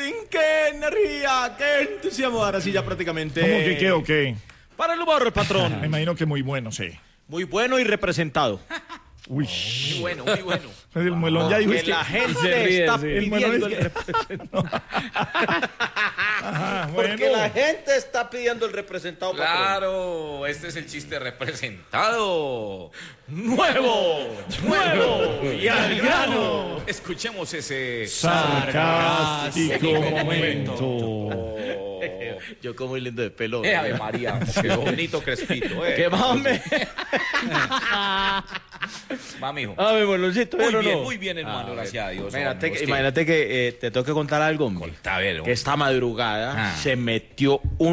fin, qué energía, qué entusiasmo. Ahora sí ya prácticamente... ¿Cómo que qué o qué? Para el humor, patrón. Me imagino que muy bueno, sí. Muy bueno y representado. Uy. Muy bueno, muy bueno. El muelón ya dijo Que es que... la gente se ríe, está sí. El muelón pidiendo es el que... representado. Ajá, Porque bueno. la gente está pidiendo el representado, patrón. Claro, este es el chiste representado. ¡Nuevo! ¡Nuevo! ¡Y al grano! Escuchemos ese Sarcástico momento. Yo como muy lindo de pelo. Ave María, qué bonito crespito. ¡Qué mame! Va, mijo. A ver, boloncito, Muy bien, hermano, gracias a Dios. Imagínate que te tengo que contar algo, hombre. A ver, Que esta madrugada Ah. se metió un